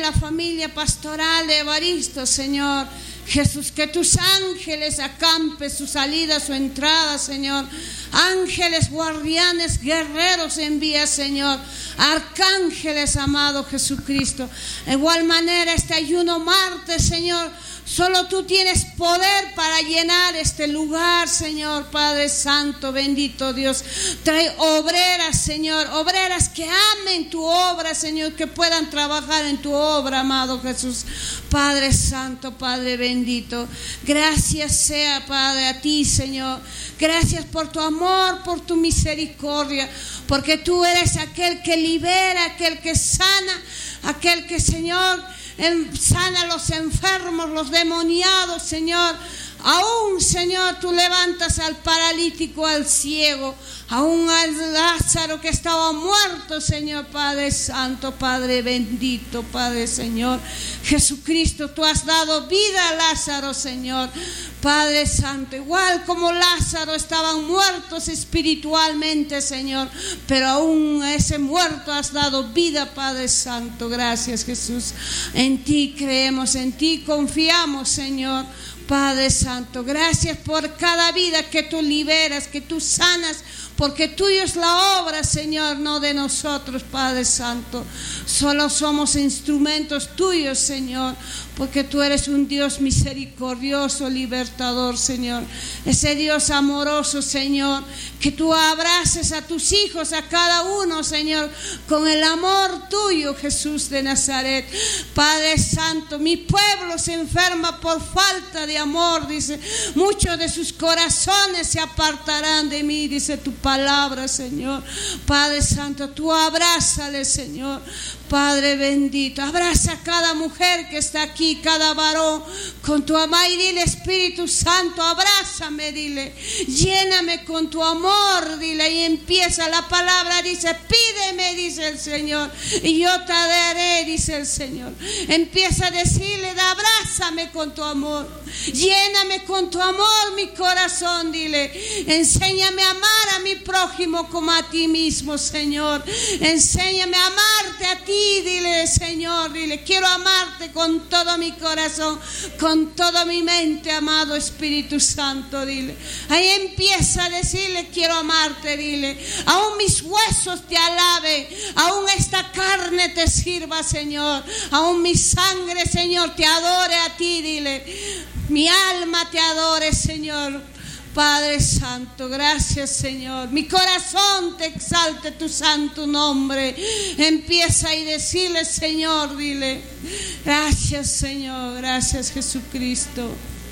la familia pastoral de Evaristo, Señor. Jesús, que tus ángeles acampen su salida, su entrada, Señor. Ángeles, guardianes, guerreros envía, Señor. Arcángeles, amado Jesucristo. De igual manera, este ayuno martes, Señor, solo tú tienes poder para llenar este lugar, Señor, Padre Santo, bendito Dios. Trae obreras, Señor, obreras que amen tu obra, Señor, que puedan trabajar en tu obra, amado Jesús. Padre Santo, Padre bendito, gracias sea, Padre, a ti, Señor. Gracias por tu amor, por tu misericordia, porque tú eres aquel que libera, aquel que sana, aquel que, Señor, sana a los enfermos, los demoniados, Señor. Aún, Señor, tú levantas al paralítico, al ciego, aún al Lázaro que estaba muerto, Señor, Padre Santo, Padre bendito, Padre Señor. Jesucristo, tú has dado vida a Lázaro, Señor, Padre Santo. Igual como Lázaro estaban muertos espiritualmente, Señor, pero aún a ese muerto has dado vida, Padre Santo. Gracias, Jesús. En ti creemos, en ti confiamos, Señor. Padre Santo, gracias por cada vida que tú liberas, que tú sanas, porque tuyo es la obra, Señor, no de nosotros, Padre Santo. Solo somos instrumentos tuyos, Señor, porque tú eres un Dios misericordioso, libertador, Señor. Ese Dios amoroso, Señor, que tú abraces a tus hijos, a cada uno, Señor, con el amor tuyo, Jesús de Nazaret. Padre Santo, mi pueblo se enferma por falta de amor, dice. Muchos de sus corazones se apartarán de mí, dice tu palabra, Señor. Padre Santo, tú abrázale, Señor. Padre bendito, abraza a cada mujer que está aquí, cada varón, con tu amor, y dile, Espíritu Santo, abrázame, dile, lléname con tu amor, dile, y empieza la palabra, dice, pídeme, dice el Señor, y yo te daré, dice el Señor. Empieza a decirle, abrázame con tu amor, lléname con tu amor mi corazón, dile, enséñame a amar a mi prójimo como a ti mismo, Señor, enséñame a amarte a ti, dile, Señor, dile, quiero amarte con todo mi corazón, con toda mi mente, amado Espíritu Santo, dile. Ahí empieza a decirle, quiero amarte, dile. Aún mis huesos te alaben, aún esta carne te sirva, Señor, aún mi sangre, Señor, te adore a ti, dile. Mi alma te adore, Señor. Padre Santo, gracias, Señor. Mi corazón te exalte tu santo nombre. Empieza y decirle, Señor, dile, gracias, Señor, gracias, Jesucristo.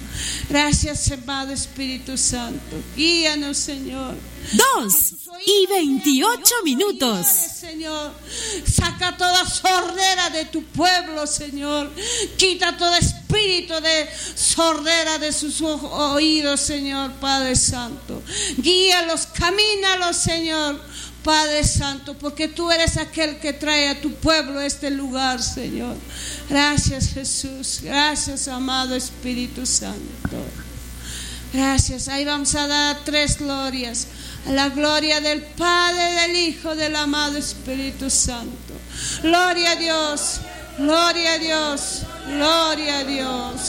Gracias, amado Espíritu Santo. Guíanos, Señor. 2:28. Señor, saca toda sordera de tu pueblo, Señor. Quita todo espíritu de sordera de sus oídos, Señor, Padre Santo. Guíalos, camínalos, Señor, Padre Santo, porque tú eres aquel que trae a tu pueblo a este lugar, Señor. Gracias, Jesús. Gracias, amado Espíritu Santo. Gracias. Ahí vamos a dar 3 glorias. A la gloria del Padre, del Hijo, del amado Espíritu Santo. Gloria a Dios. Gloria a Dios. Gloria a Dios.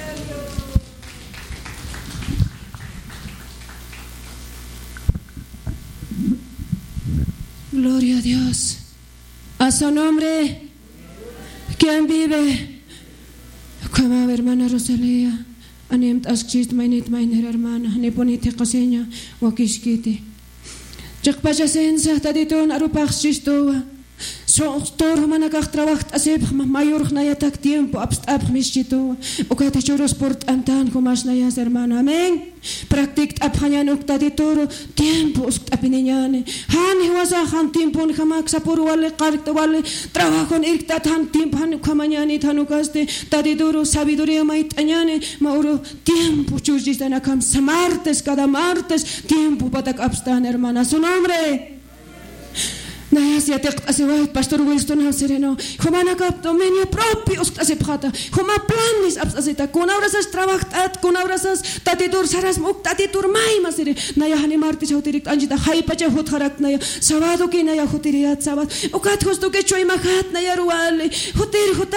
Gloria a Dios. A su nombre. ¿Quién vive? Como hermana Rosalía. Anem taskist mainit mainer hermana. Neponite qaseña. Wakishkiti. Chakpachasensa taditon arupachchistoa. Soctor manakach trabacht aseb mayor nayatak tiempo abstab mischito. Okate choros port antan comas nayas hermana. Amén. Practict abhanyanuk taditoro tiempo apiniñane. Han huasa han tiempo hamak sapur wale qarta wale trabajo irtat han tiempo han kamanyani tanukaste taditoro sabiduría maitañane mauro tiempo chujistana kam samartes cada martes tiempo patak abstan hermana. Su nombre. Naya si atek aseway pastor Winston Sereno. Humana cap dominio propio asepjata. Huma planis absaseta con abrasas trabajar con abrasas tatitur saras muk tatitur mai masere. Naya hani martis hotirik anjita hai pacha hotharak naya sábado que naya hotiriat sábado. Okat hosto que choy mahat naya ruale. Hotir